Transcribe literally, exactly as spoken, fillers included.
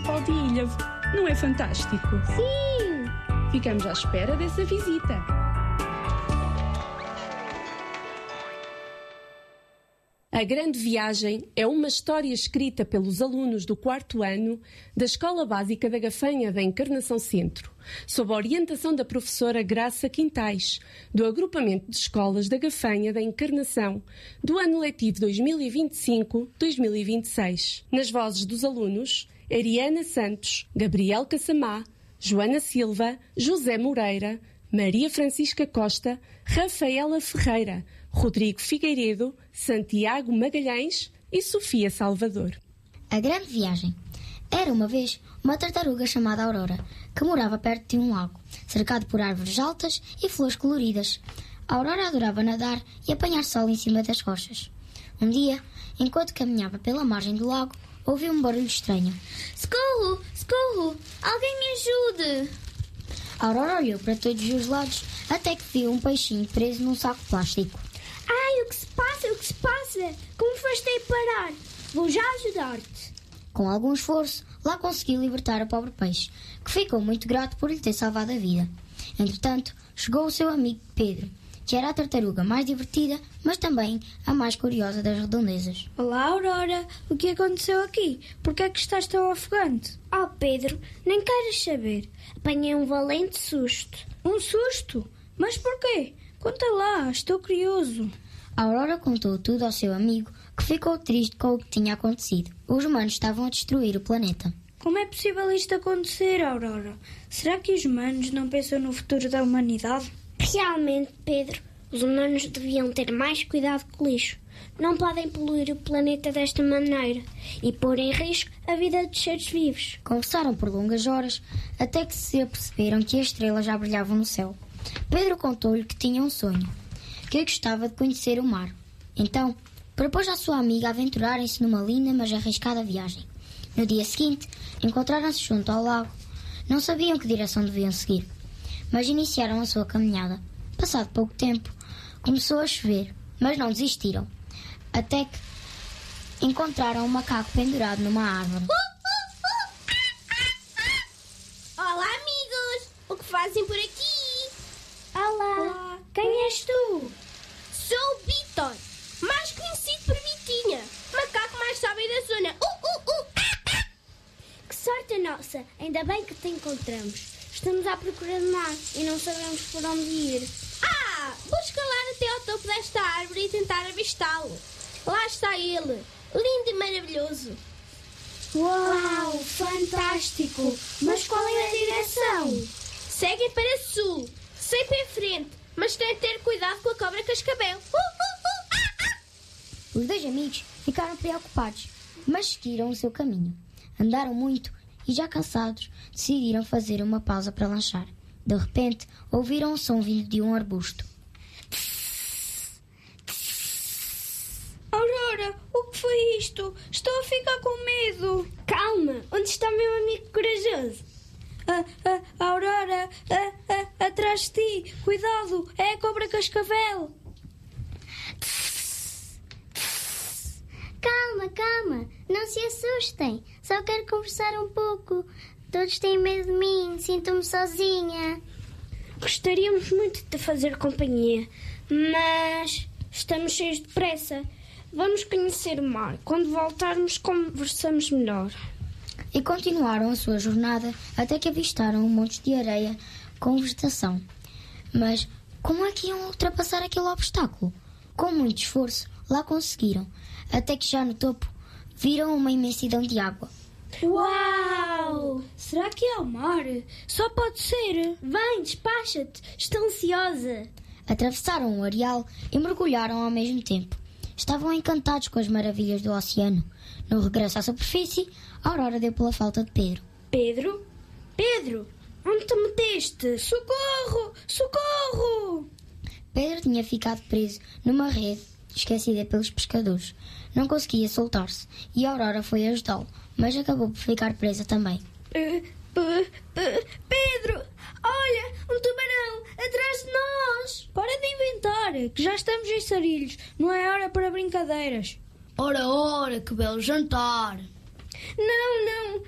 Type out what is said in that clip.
Pau de Ilhavo. Não é fantástico? Sim! Ficamos à espera dessa visita. A Grande Viagem é uma história escrita pelos alunos do quarto ano da Escola Básica da Gafanha da Encarnação Centro, sob a orientação da professora Graça Quintais, do Agrupamento de Escolas da Gafanha da Encarnação, do ano letivo dois mil e vinte e cinco dois mil e vinte e seis. Nas vozes dos alunos, Ariana Santos, Gabriel Cassamá, Joana Silva, José Moreira, Maria Francisca Costa, Rafaela Ferreira, Rodrigo Figueiredo, Santiago Magalhães e Sofia Salvador. A Grande Viagem. Era uma vez uma tartaruga chamada Aurora, que morava perto de um lago, cercado por árvores altas e flores coloridas. A Aurora adorava nadar e apanhar sol em cima das rochas. Um dia, enquanto caminhava pela margem do lago, ouviu um barulho estranho. Socorro! Socorro! Alguém me ajude! A Aurora olhou para todos os lados até que viu um peixinho preso num saco de plástico. Ai, o que se passa? O que se passa? Como foste aí parar? Vou já ajudar-te. Com algum esforço, lá conseguiu libertar o pobre peixe, que ficou muito grato por lhe ter salvado a vida. Entretanto, chegou o seu amigo Pedro, que era a tartaruga mais divertida, mas também a mais curiosa das redondezas. Olá, Aurora. O que aconteceu aqui? Por que é que estás tão ofegante? Oh, Pedro, nem queres saber. Apanhei um valente susto. Um susto? Mas porquê? Conta lá, estou curioso. A Aurora contou tudo ao seu amigo, que ficou triste com o que tinha acontecido. Os humanos estavam a destruir o planeta. Como é possível isto acontecer, Aurora? Será que os humanos não pensam no futuro da humanidade? Realmente, Pedro, os humanos deviam ter mais cuidado com o lixo. Não podem poluir o planeta desta maneira e pôr em risco a vida dos seres vivos. Conversaram por longas horas, até que se aperceberam que as estrelas já brilhavam no céu. Pedro contou-lhe que tinha um sonho, que gostava de conhecer o mar. Então, propôs à sua amiga aventurarem-se numa linda, mas arriscada viagem. No dia seguinte, encontraram-se junto ao lago. Não sabiam que direção deviam seguir, mas iniciaram a sua caminhada. Passado pouco tempo, começou a chover, mas não desistiram, até que encontraram um macaco pendurado numa árvore. Olá, amigos! O que fazem por aqui? Olá! Quem és tu? Sou o Vitor, mais conhecido por Vitinha, macaco mais sábio da zona. Uh, uh, uh. Que sorte a nossa! Ainda bem que te encontramos. Estamos à procura de mar e não sabemos por onde ir. Ah! Vou escalar até ao topo desta árvore e tentar avistá-lo. Lá está ele, lindo e maravilhoso. Uau! Fantástico! Mas qual é a direção? Seguem para sul, sempre em frente, mas tem de ter cuidado com a cobra cascavel. Uh, uh, uh. Ah, ah. Os dois amigos ficaram preocupados, mas seguiram o seu caminho. Andaram muito e, já cansados, decidiram fazer uma pausa para lanchar. De repente, ouviram um som vindo de um arbusto. Aurora, o que foi isto? Estou a ficar com medo. Calma, onde está meu amigo corajoso? Ah, ah, Aurora, ah, ah, atrás de ti, cuidado, é a cobra cascavel. Calma, calma, não se assustem, só quero conversar um pouco. Todos têm medo de mim, sinto-me sozinha. Gostaríamos muito de te fazer companhia, mas estamos cheios de pressa. Vamos conhecer o mar. Quando voltarmos, conversamos melhor. E continuaram a sua jornada até que avistaram um monte de areia com vegetação. Mas como é que iam ultrapassar aquele obstáculo? Com muito esforço, lá conseguiram, até que já no topo viram uma imensidão de água. Uau! Será que é o mar? Só pode ser. Vem, despacha-te. Estou ansiosa. Atravessaram o areal e mergulharam ao mesmo tempo. Estavam encantados com as maravilhas do oceano. No regresso à superfície, a Aurora deu pela falta de Pedro. Pedro? Pedro, onde te meteste? Socorro! Socorro! Pedro tinha ficado preso numa rede esquecida pelos pescadores. Não conseguia soltar-se e a Aurora foi ajudá-lo, mas acabou por ficar presa também. Uh, uh, uh, Pedro! Olha, um tubarão atrás de nós! Para de inventar, que já estamos em Sarilhos. Não é hora para brincadeiras. Ora, ora, que belo jantar! Não, não,